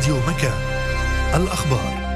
راديو مكان. الأخبار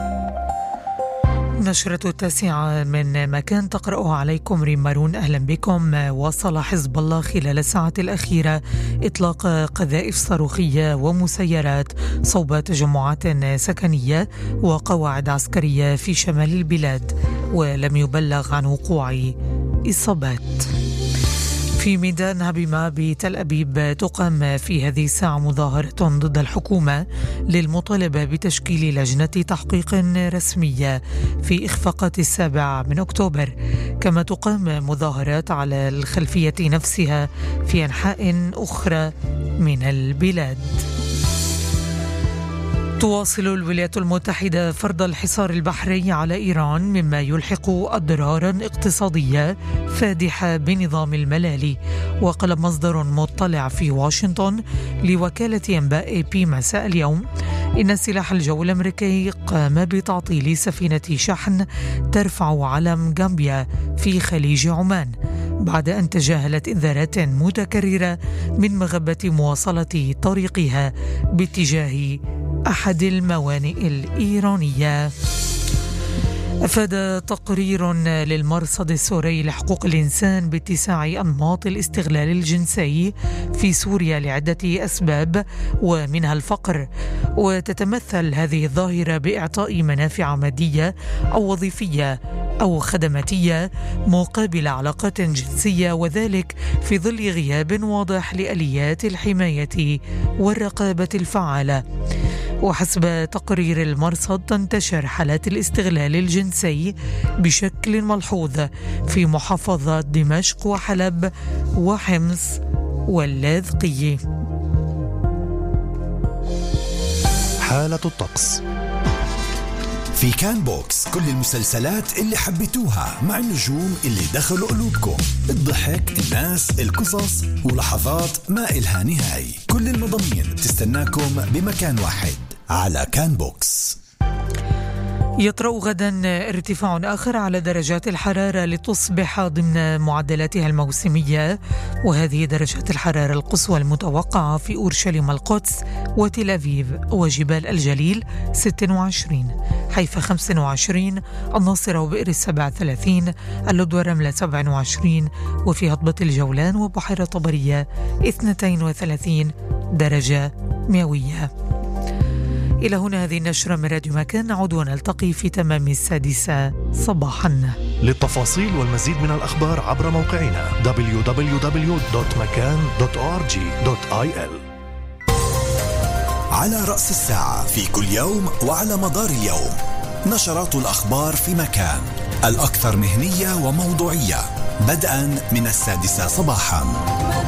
نشرة 9 من مكان تقرأها عليكم ريم مارون. أهلا بكم. واصل حزب الله خلال الساعة الأخيرة إطلاق قذائف صاروخية ومسيرات صوب تجمعات سكنية وقواعد عسكرية في شمال البلاد، ولم يبلغ عن وقوع إصابات. في ميدان هبيمة بتل أبيب تقام في هذه الساعة مظاهرة ضد الحكومة للمطالبة بتشكيل لجنة تحقيق رسمية في إخفاقات 7 أكتوبر، كما تقام مظاهرات على الخلفية نفسها في أنحاء أخرى من البلاد. تواصل الولايات المتحدة فرض الحصار البحري على إيران، مما يلحق أضرارا اقتصادية فادحة بنظام الملالي. وقال مصدر مطلع في واشنطن لوكالة أنباء AP مساء اليوم إن سلاح الجو الأمريكي قام بتعطيل سفينة شحن ترفع علم غامبيا في خليج عمان بعد أن تجاهلت إنذارات متكررة من مغبة مواصلة طريقها باتجاه أحد الموانئ الإيرانية. أفاد تقرير للمرصد السوري لحقوق الإنسان باتساع أنماط الاستغلال الجنسي في سوريا لعدة أسباب ومنها الفقر، وتتمثل هذه الظاهرة بإعطاء منافع مادية أو وظيفية أو خدماتية مقابل علاقات جنسية، وذلك في ظل غياب واضح لآليات الحماية والرقابة الفعالة. وحسب تقرير المرصد تنتشر حالات الاستغلال الجنسي بشكل ملحوظ في محافظات دمشق وحلب وحمص واللاذقية. حالة الطقس. في كان بوكس كل المسلسلات اللي حبيتوها مع النجوم اللي دخلوا قلوبكم، الضحك، الناس، القصص ولحظات ما إلها نهاية. كل المضامين تستناكم بمكان واحد على كان بوكس. يطرأ غدا ارتفاع آخر على درجات الحرارة لتصبح ضمن معدلاتها الموسمية، وهذه درجات الحرارة القصوى المتوقعة في أورشليم القدس وتل أبيب وجبال الجليل 26، حيفا 25، الناصرة وبئر السبع 30، اللد ورملة 27، وفي هضبة الجولان وبحيرة طبرية 32 درجة مئوية. إلى هنا هذه النشرة من راديو مكان، نعود ونلتقي في تمام 6 صباحا. للتفاصيل والمزيد من الأخبار عبر موقعنا www.makan.org.il. على رأس الساعة في كل يوم وعلى مدار اليوم نشرات الأخبار في مكان، الأكثر مهنية وموضوعية، بدءا من 6 صباحا.